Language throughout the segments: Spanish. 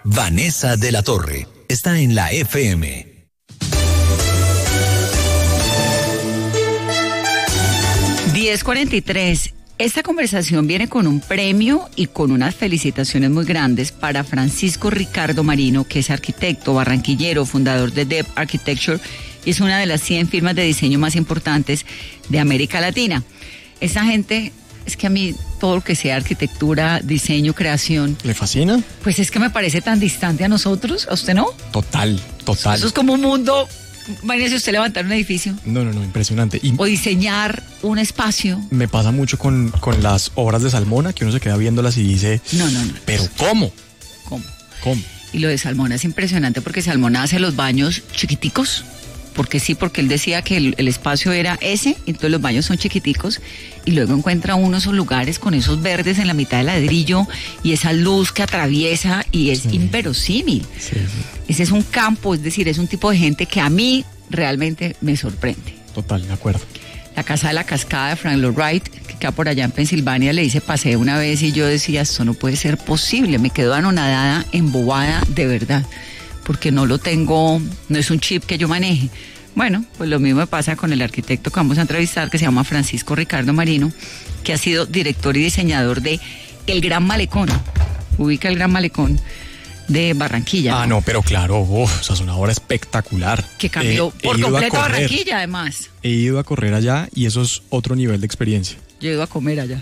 Vanessa de la Torre está en la FM. 10:43. Esta conversación viene con un premio y con unas felicitaciones muy grandes para Francisco Ricardo Marino, que es arquitecto barranquillero, fundador de Dep Architecture, y es una de las 100 firmas de diseño más importantes de América Latina. Esa gente, es que a mí todo lo que sea arquitectura, diseño, creación... ¿Le fascina? Pues es que me parece tan distante a nosotros, ¿a usted no? Total. Eso es como un mundo... Imagínese usted levantar un edificio. No, impresionante. O diseñar un espacio. Me pasa mucho con las obras de Salmona, que uno se queda viéndolas y dice... No. ¿Pero cómo? ¿Cómo? Y lo de Salmona es impresionante porque Salmona hace los baños chiquiticos. Porque él decía que el espacio era ese, entonces los baños son chiquiticos, y luego encuentra uno esos lugares con esos verdes en la mitad del ladrillo y esa luz que atraviesa y es inverosímil. Sí. Ese es un campo, es decir, es un tipo de gente que a mí realmente me sorprende. Total, de acuerdo. La Casa de la Cascada de Frank Lloyd Wright, que queda por allá en Pensilvania, le hice paseo una vez y yo decía, esto no puede ser posible, me quedo anonadada, embobada de verdad, porque no lo tengo, no es un chip que yo maneje. Bueno, pues lo mismo me pasa con el arquitecto que vamos a entrevistar, que se llama Francisco Ricardo Marino, que ha sido director y diseñador de El Gran Malecón. Ubica el Gran Malecón de Barranquilla. No, pero claro, esa es una obra espectacular. Que cambió por completo Barranquilla, además. He ido a correr allá y eso es otro nivel de experiencia. Yo he ido a comer allá.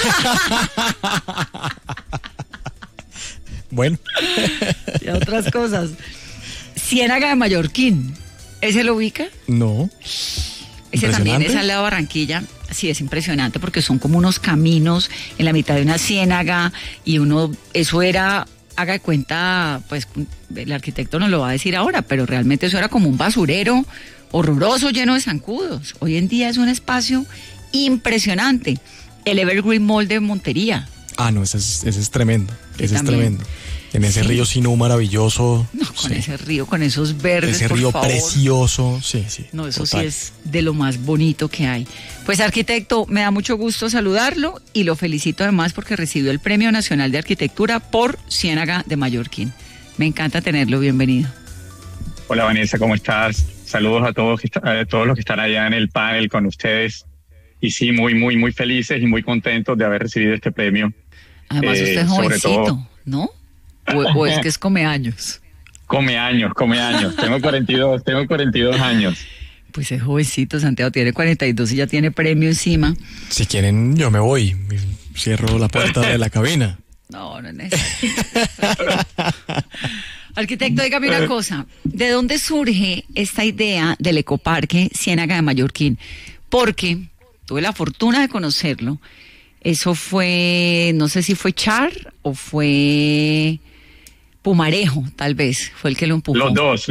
Bueno. Y otras cosas. Ciénaga de Mallorquín. ¿Ese lo ubica? No. Ese también es al lado de Barranquilla. Sí, es impresionante porque son como unos caminos en la mitad de una ciénaga y eso era, haga de cuenta, pues el arquitecto nos lo va a decir ahora, pero realmente eso era como un basurero horroroso lleno de zancudos. Hoy en día es un espacio impresionante. El Evergreen Mall de Montería. No, ese es tremendo. Ese es tremendo. En ese río Sinú maravilloso. No, con ese río, con esos verdes, ese río precioso. Sí. No, eso total. Sí es de lo más bonito que hay. Pues arquitecto, me da mucho gusto saludarlo y lo felicito además porque recibió el Premio Nacional de Arquitectura por Ciénaga de Mallorquín. Me encanta tenerlo, bienvenido. Hola Vanessa, ¿cómo estás? Saludos a todos los que están allá en el panel con ustedes. Y sí, muy felices y muy contentos de haber recibido este premio. Además usted es jovencito, ¿no? O es que es come años. Come años. Tengo 42 años. Pues es jovencito, Santiago tiene 42 y ya tiene premio encima. Si quieren, yo me voy. Cierro la puerta de la cabina. No es necesario. Arquitecto, dígame una cosa. ¿De dónde surge esta idea del ecoparque Ciénaga de Mallorquín? Porque tuve la fortuna de conocerlo. Eso fue, no sé si fue Char o fue Pumarejo, tal vez, fue el que lo empujó. Los dos.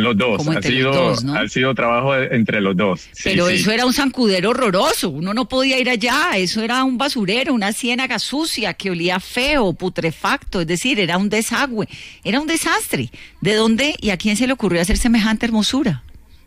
Ha sido trabajo entre los dos. Sí, pero eso era un zancudero horroroso, uno no podía ir allá, eso era un basurero, una ciénaga sucia que olía feo, putrefacto, es decir, era un desagüe, era un desastre. ¿De dónde y a quién se le ocurrió hacer semejante hermosura?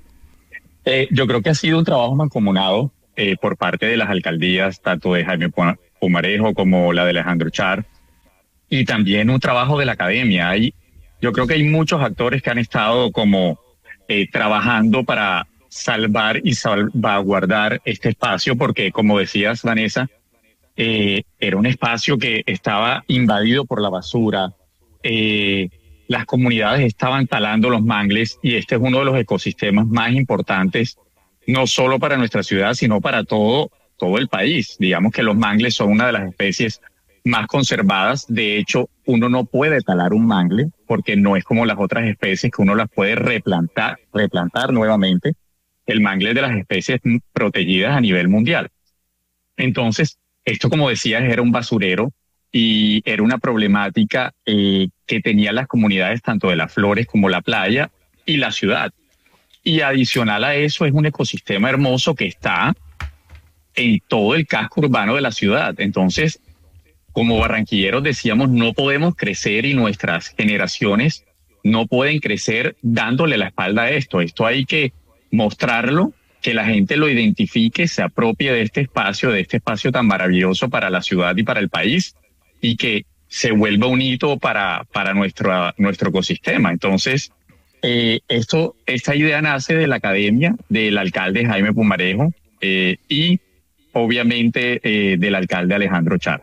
Yo creo que ha sido un trabajo mancomunado por parte de las alcaldías, tanto de Jaime Pumarejo como la de Alejandro Char, y también un trabajo de la academia. Yo creo que hay muchos actores que han estado como trabajando para salvar y salvaguardar este espacio, porque como decías, Vanessa, era un espacio que estaba invadido por la basura, las comunidades estaban talando los mangles y este es uno de los ecosistemas más importantes, no solo para nuestra ciudad, sino para todo el país. Digamos que los mangles son una de las especies más conservadas. De hecho, uno no puede talar un mangle porque no es como las otras especies que uno las puede replantar nuevamente. El mangle es de las especies protegidas a nivel mundial. Entonces, esto, como decías, era un basurero y era una problemática que tenían las comunidades tanto de las flores como la playa y la ciudad. Y adicional a eso es un ecosistema hermoso que está en todo el casco urbano de la ciudad. Entonces, como barranquilleros decíamos, no podemos crecer y nuestras generaciones no pueden crecer dándole la espalda a esto. Esto hay que mostrarlo, que la gente lo identifique, se apropie de este espacio tan maravilloso para la ciudad y para el país, y que se vuelva un hito para nuestro ecosistema. Entonces, esta idea nace de la academia, del alcalde Jaime Pumarejo y obviamente del alcalde Alejandro Char.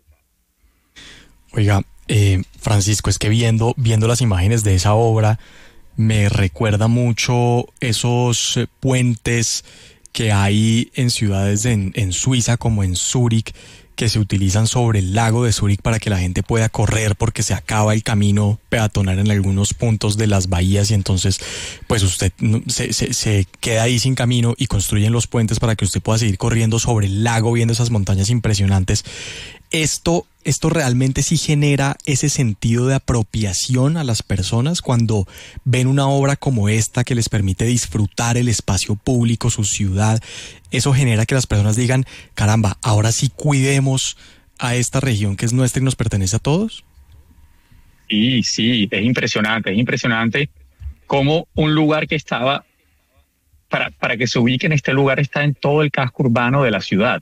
Oiga, Francisco, es que viendo las imágenes de esa obra, me recuerda mucho esos puentes que hay en ciudades en Suiza, como en Zúrich, que se utilizan sobre el lago de Zúrich para que la gente pueda correr porque se acaba el camino peatonal en algunos puntos de las bahías y entonces pues usted se queda ahí sin camino y construyen los puentes para que usted pueda seguir corriendo sobre el lago viendo esas montañas impresionantes. Esto realmente sí genera ese sentido de apropiación a las personas cuando ven una obra como esta que les permite disfrutar el espacio público, su ciudad. Eso genera que las personas digan, caramba, ahora sí cuidemos a esta región que es nuestra y nos pertenece a todos. Sí, es impresionante cómo un lugar que estaba, para que se ubiquen, este lugar está en todo el casco urbano de la ciudad.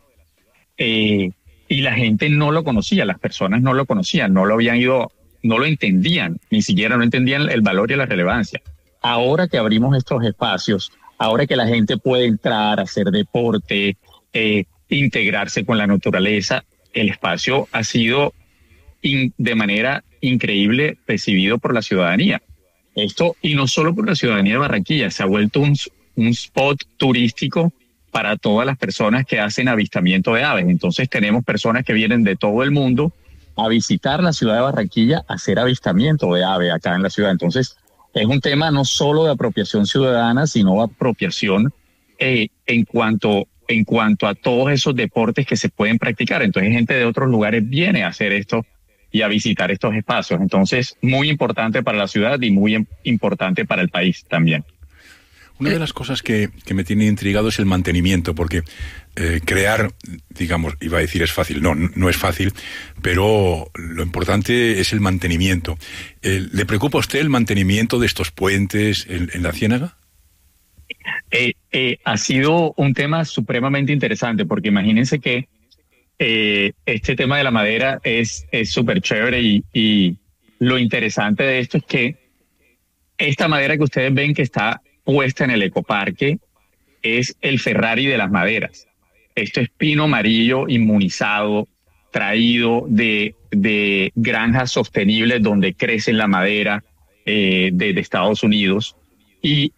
Y la gente no lo conocía, las personas no lo conocían, no lo entendían, ni siquiera no entendían el valor y la relevancia. Ahora que abrimos estos espacios, ahora que la gente puede entrar, hacer deporte, integrarse con la naturaleza, el espacio ha sido de manera increíble recibido por la ciudadanía. Esto, y no solo por la ciudadanía de Barranquilla, se ha vuelto un spot turístico para todas las personas que hacen avistamiento de aves. Entonces tenemos personas que vienen de todo el mundo a visitar la ciudad de Barranquilla, a hacer avistamiento de aves acá en la ciudad. Entonces es un tema no solo de apropiación ciudadana, sino de apropiación en cuanto a todos esos deportes que se pueden practicar. Entonces gente de otros lugares viene a hacer esto y a visitar estos espacios. Entonces, muy importante para la ciudad y muy importante para el país también. Una de las cosas que me tiene intrigado es el mantenimiento, porque crear, digamos, iba a decir es fácil, no es fácil, pero lo importante es el mantenimiento. ¿Le preocupa a usted el mantenimiento de estos puentes en la Ciénaga? Ha sido un tema supremamente interesante, porque imagínense que este tema de la madera es súper chévere y lo interesante de esto es que esta madera que ustedes ven que está puesta en el ecoparque es el Ferrari de las maderas. Esto es pino amarillo inmunizado, traído de granjas sostenibles donde crece la madera de Estados Unidos, y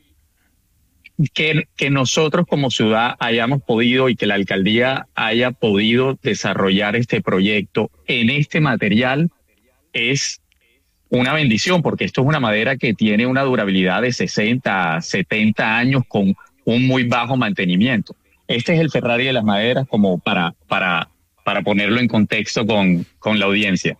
que nosotros como ciudad hayamos podido y que la alcaldía haya podido desarrollar este proyecto en este material es una bendición, porque esto es una madera que tiene una durabilidad de 60, 70 años con un muy bajo mantenimiento. Este es el Ferrari de las maderas, como para ponerlo en contexto con la audiencia.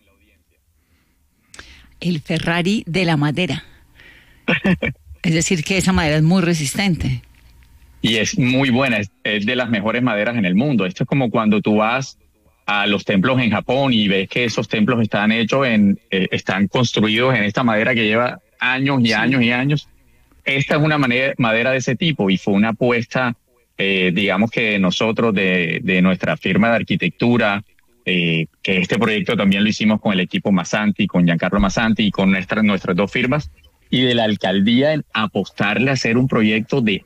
El Ferrari de la madera. Es decir, que esa madera es muy resistente. Y es muy buena, es de las mejores maderas en el mundo. Esto es como cuando tú vas a los templos en Japón y ves que esos templos están construidos en esta madera que lleva años y años y años. Esta es una madera de ese tipo y fue una apuesta, digamos que nosotros de nuestra firma de arquitectura, que este proyecto también lo hicimos con el equipo Massanti, con Giancarlo Massanti y con nuestras dos firmas, y de la alcaldía en apostarle a hacer un proyecto de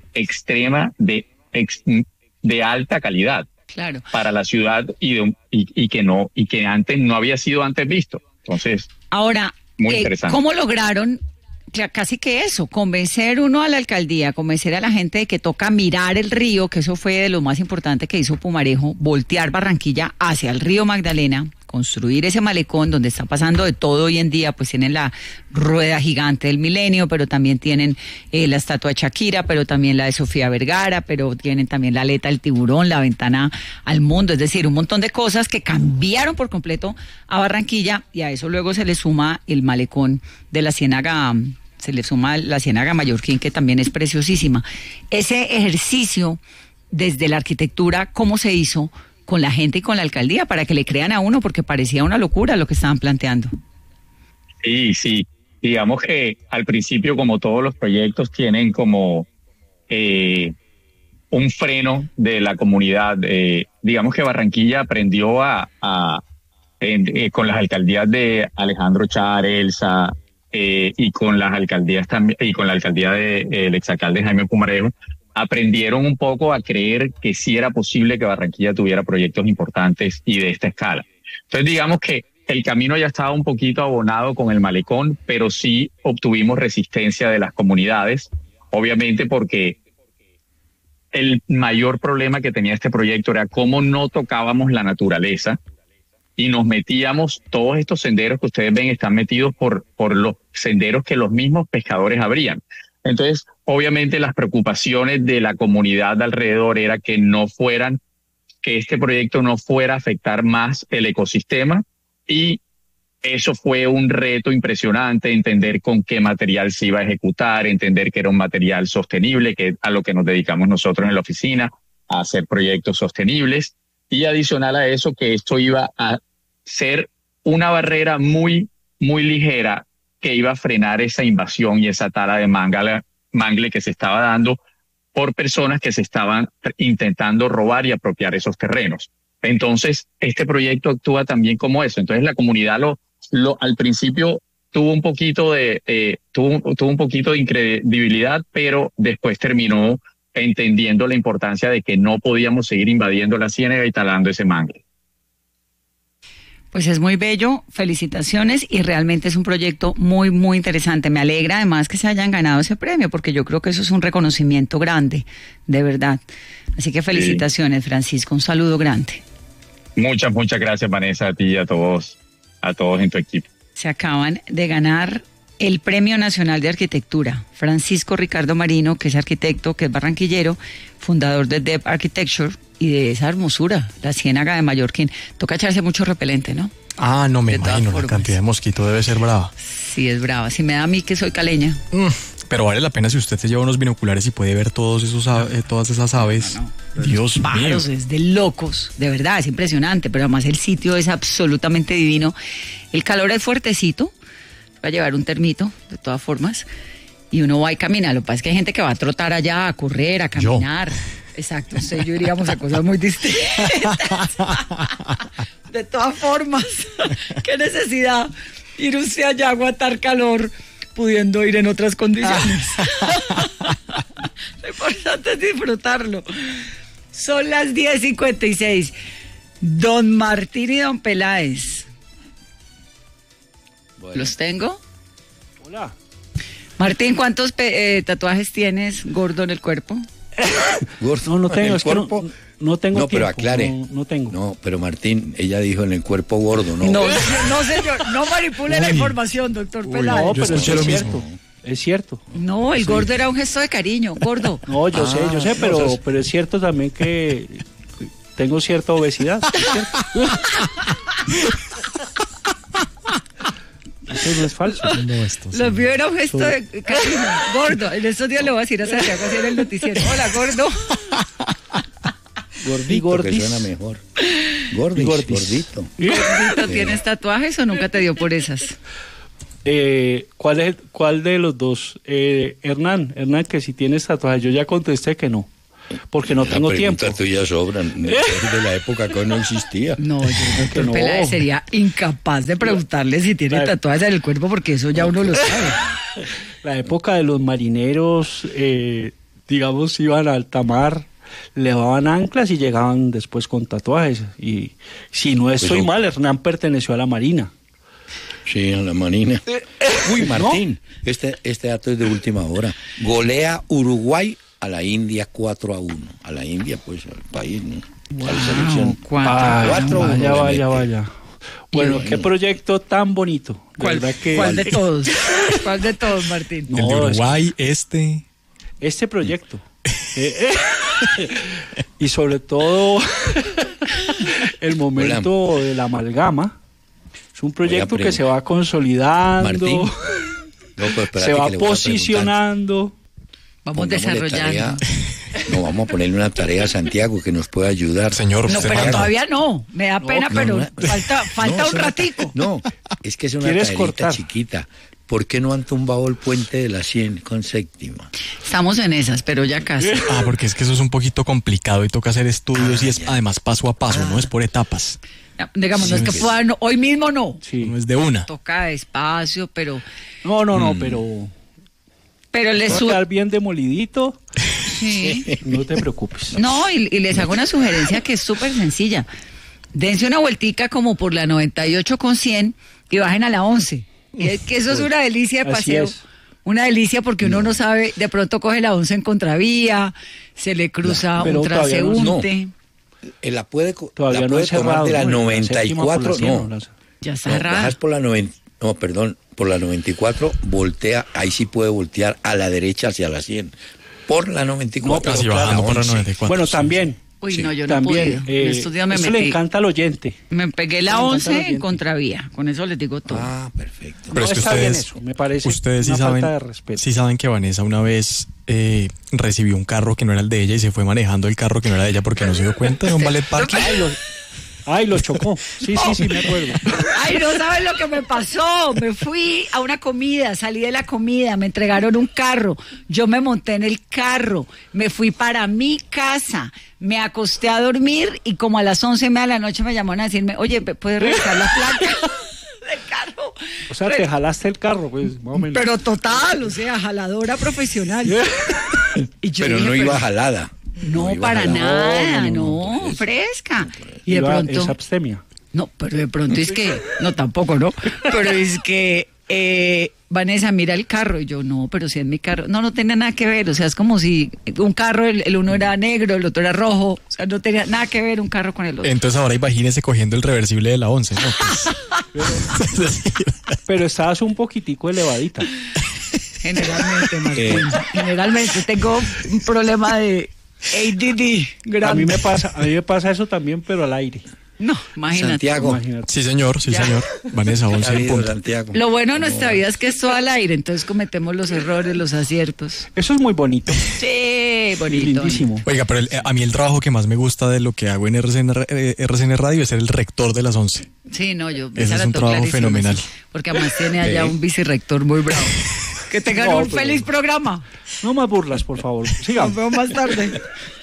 alta calidad. Claro. Para la ciudad y que antes no había sido antes visto. Entonces, ahora, muy interesante. ¿Cómo lograron casi que eso, convencer uno a la alcaldía, convencer a la gente de que toca mirar el río, que eso fue de lo más importante que hizo Pumarejo, voltear Barranquilla hacia el río Magdalena, construir ese malecón donde está pasando de todo hoy en día? Pues tienen la rueda gigante del Milenio, pero también tienen la estatua de Shakira, pero también la de Sofía Vergara, pero tienen también la aleta del tiburón, la ventana al mundo, es decir, un montón de cosas que cambiaron por completo a Barranquilla, y a eso luego se le suma el malecón de la Ciénaga, se le suma la Ciénaga Mallorquín, que también es preciosísima. Ese ejercicio desde la arquitectura, ¿cómo se hizo con la gente y con la alcaldía para que le crean a uno? Porque parecía una locura lo que estaban planteando. Sí. Digamos que al principio, como todos los proyectos, tienen como un freno de la comunidad. Digamos que Barranquilla aprendió a con las alcaldías de Alejandro Char, Elsa, y con las alcaldías también, y con la alcaldía del exalcalde Jaime Pumarejo, aprendieron un poco a creer que sí era posible que Barranquilla tuviera proyectos importantes y de esta escala. Entonces digamos que el camino ya estaba un poquito abonado con el malecón, pero sí obtuvimos resistencia de las comunidades, obviamente porque el mayor problema que tenía este proyecto era cómo no tocábamos la naturaleza y nos metíamos, todos estos senderos que ustedes ven están metidos por los senderos que los mismos pescadores abrían. Entonces, obviamente las preocupaciones de la comunidad de alrededor era que este proyecto no fuera a afectar más el ecosistema, y eso fue un reto impresionante, entender con qué material se iba a ejecutar, entender que era un material sostenible, que es a lo que nos dedicamos nosotros en la oficina, a hacer proyectos sostenibles, y adicional a eso que esto iba a ser una barrera muy, muy ligera que iba a frenar esa invasión y esa tala de mangle que se estaba dando por personas que se estaban intentando robar y apropiar esos terrenos. Entonces, este proyecto actúa también como eso. Entonces, la comunidad al principio tuvo un poquito de incredibilidad, pero después terminó entendiendo la importancia de que no podíamos seguir invadiendo la ciénaga y talando ese mangle. Pues es muy bello, felicitaciones, y realmente es un proyecto muy, muy interesante. Me alegra además que se hayan ganado ese premio, porque yo creo que eso es un reconocimiento grande, de verdad. Así que felicitaciones, sí. Francisco, un saludo grande. Muchas gracias, Vanessa, a ti y a todos en tu equipo. Se acaban de ganar el Premio Nacional de Arquitectura. Francisco Ricardo Marino, que es arquitecto, que es barranquillero, fundador de Dep Architecture, y de esa hermosura, la Ciénaga de Mallorquín. Toca echarse mucho repelente, ¿no? Ah, no me imagino, la cantidad de mosquito debe ser brava. Sí, es brava. Si me da a mí que soy caleña. Pero vale la pena si usted se lleva unos binoculares y puede ver todas esas aves. No. Dios mío. Pájaros es de locos, de verdad, es impresionante, pero además el sitio es absolutamente divino. El calor es fuertecito, va a llevar un termito, de todas formas, y uno va y camina. Lo que pasa es que hay gente que va a trotar allá, a correr, a caminar. Exacto, usted y yo iríamos a cosas muy distintas. De todas formas, qué necesidad ir usted allá a aguantar calor, pudiendo ir en otras condiciones. Lo importante es disfrutarlo. Son las 10:56. Don Martín y don Peláez. Bueno. ¿Los tengo? Hola. Martín, ¿cuántos tatuajes tienes, gordo, en el cuerpo? Gordo, no tengo, es cuerpo. Que no tengo tiempo. Pero aclare. No tengo. No, pero Martín, ella dijo en el cuerpo gordo, ¿no? No, señor, no manipule la información, doctor Peláez. No, pero es cierto. Es cierto. No, el gordo era un gesto de cariño, gordo. No, yo sé, pero es cierto también que tengo cierta obesidad. Eso no es falso. Lo mío era un gesto de cariño. Gordo, en estos días le voy a decir a Santiago hacer el noticiero. Hola, gordo. Gordito, que suena mejor. Gordito. ¿Gordito tienes tatuajes o nunca te dio por esas? ¿Cuál de los dos? Hernán, que si tienes tatuajes, yo ya contesté que no. Porque no tengo tiempo. Las preguntas tuyas sobran. De la época que no existía. No, yo creo que Peláez sería incapaz de preguntarle si tiene tatuajes en el cuerpo, porque eso ya uno lo sabe. La época de los marineros, digamos, iban a alta mar, levaban anclas y llegaban después con tatuajes. Y si no estoy mal, Hernán perteneció a la Marina. Sí, a la Marina. Uy, Martín, ¿no? Este dato es de última hora. Golea Uruguay a la India 4-1. A la India, pues, al país, ¿no? Wow, a la selección. 4-1. Vaya. Bueno, qué proyecto tan bonito. ¿Cuál de todos? ¿Cuál de todos, Martín? El de Uruguay, Este proyecto. Y sobre todo el momento de la amalgama. Es un proyecto que se va consolidando, Martín, se va posicionando. Vamos desarrollando. Vamos a ponerle una tarea a Santiago que nos pueda ayudar. Señor, no, pero todavía no. Me da pena, pero falta un ratico. No, es que es una tareita chiquita. ¿por qué no han tumbado el puente de la 100 con séptima? Estamos en esas, pero ya casi. Porque es que eso es un poquito complicado y toca hacer estudios y es ya. además paso a paso, no es por etapas. Digamos, no es que puedan, hoy mismo no. Sí. No es de una. Toca despacio, pero No, pero les va a quedar bien demolidito. sí. No te preocupes. No, y les hago una sugerencia que es súper sencilla. Dense una vueltica como por la 98 con 100 y bajen a la 11. Y es que eso es una delicia de Así paseo. es. Una delicia porque uno no sabe, de pronto coge la 11 en contravía, se le cruza pero un todavía no- transeúnte. La puede, Todavía la no puede es tomar cerrado. de la ¿no? La séptima por la 94, 100, no. Ya está No, cerrada. bajas por la 90, no, perdón, por la 94, voltea, ahí sí puede voltear a la derecha hacia la 100. Por la 94. Así claro, bajando por la 11. 94. Bueno, sí, también. Uy, Sí. no, yo no he También. podido. En estos días me eso le metí. encanta al oyente. Me pegué la Me encanta el 11 en oyente. contravía. Con eso les digo todo. Ah, perfecto. Pero No es que está bien ustedes, eso, me parece ustedes sí una saben, falta de respeto. sí saben que Vanessa una vez recibió un carro que no era el de ella y se fue manejando el carro que no era de ella porque no se dio cuenta de un ballet parking. Ay, lo chocó. Sí, me acuerdo. Ay, no sabes lo que me pasó. Me fui a una comida, salí de la comida, me entregaron un carro. Yo me monté en el carro, me fui para mi casa, me acosté a dormir y como a las 11:30 de la noche me llamaron a decirme, oye, ¿puedes revisar la placa del carro? O sea, te jalaste el carro, pues, más o menos. Pero total, o sea, jaladora profesional. Y yo Pero dije, no iba jalada. No, iba para jalada. nada, no, no, fresca. Y de Es pronto... abstemia. No, pero de pronto es que, no, tampoco, ¿no? Pero es que, Vanessa, mira el carro. Y yo, no, pero si es mi carro. No, no tenía nada que ver. O sea, es como si un carro, el uno era negro, el otro era rojo. O sea, no tenía nada que ver un carro con el otro. Entonces ahora imagínese cogiendo el reversible de la 11. ¿No? Pues, Pero estabas un poquitico elevadita. Generalmente, Martín. Generalmente tengo un problema de ADD grande. A mí me pasa eso también, pero al aire. No, imagínate. Santiago. Imagínate. sí, señor, sí, Ya. señor. Vanessa, 11 en David, punto. Santiago. Lo bueno de nuestra vida es que es todo al aire, entonces cometemos los errores, los aciertos. Eso es muy bonito. Sí, Y bonito. lindísimo. Oiga, pero a mí el trabajo que más me gusta de lo que hago en RCN Radio es ser el rector de las 11. Sí, no, yo Ese esa es la un tengo trabajo clarísima, fenomenal. sí, porque además tiene allá un vicerrector muy bravo. Que tengan No, un pero- feliz programa. No más burlas, por favor. Nos Sigamos. vemos más tarde.